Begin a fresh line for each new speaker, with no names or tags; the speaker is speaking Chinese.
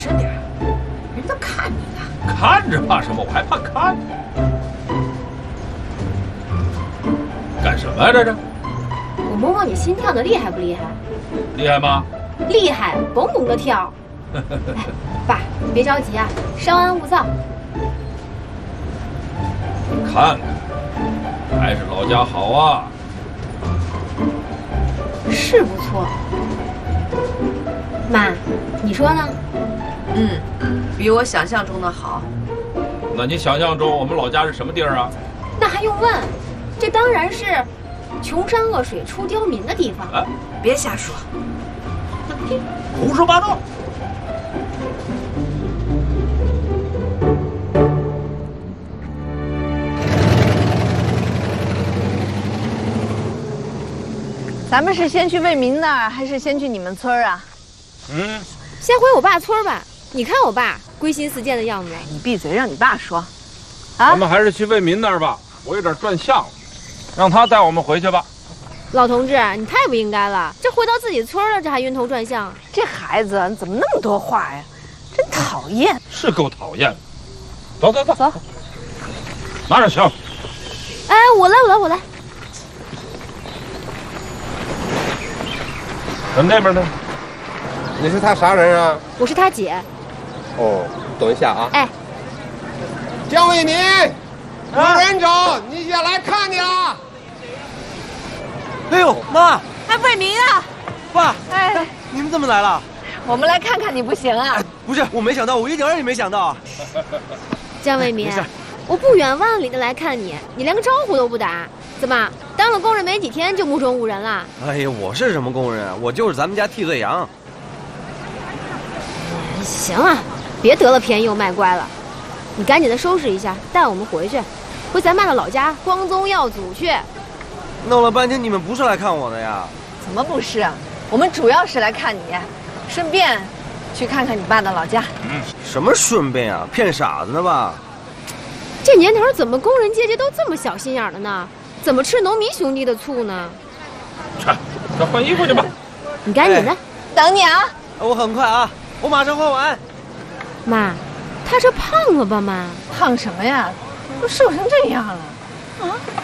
深点，人都看你呢。
看着怕什么？我还怕看呢。干什么呀？这是？
我摸摸你心跳的厉害不厉害？
厉害吗？
厉害，嘣嘣的跳。哎，爸，你别着急啊，稍安勿躁。
看看，还是老家好啊。
是不错。妈，你说呢？
比我想象中的好。
那你想象中我们老家是什么地儿啊？
那还用问？这当然是穷山恶水出刁民的地方。
啊，
别瞎说。
胡说八道！
咱们是先去魏民那儿，还是先去你们村啊？
先回我爸村吧。你看我爸归心似箭的样子。
你闭嘴，让你爸说。啊，
咱们还是去魏民那儿吧，我有点转向了，让他带我们回去吧。
老同志，你太不应该了，这回到自己村了，这还晕头转向。
这孩子你怎么那么多话呀？真讨厌。
是够讨厌的。走走走
走，
拿着枪。
哎，我来。
那边呢？
你是他啥人啊？
我是他姐。
哦，等一下啊。
哎，
姜伟民，有人找你姐来看你了。
哎呦，妈！
哎，魏民啊！
爸！
哎，
你们怎么来了？
我们来看看你不行啊？
不是，我没想到，我一点也没想到。
姜伟民
没事，
我不远万里的来看你，你连个招呼都不打，怎么当了工人没几天就目中无人了？
哎呀，我是什么工人啊？我就是咱们家替罪羊。
行了，别得了便宜又卖乖了，你赶紧的收拾一下，带我们回去，回咱妈的老家光宗耀祖去。
弄了半天，你们不是来看我的呀？
怎么不是啊？我们主要是来看你，顺便去看看你爸的老家。
什么顺便啊？骗傻子呢吧？
这年头怎么工人阶级都这么小心眼了呢？怎么吃农民兄弟的醋呢？
去换衣服去吧。
你赶紧的，
等你啊！
我很快啊，我马上换完。
妈，他这胖了吧妈？
胖什么呀？都瘦成这样了。啊！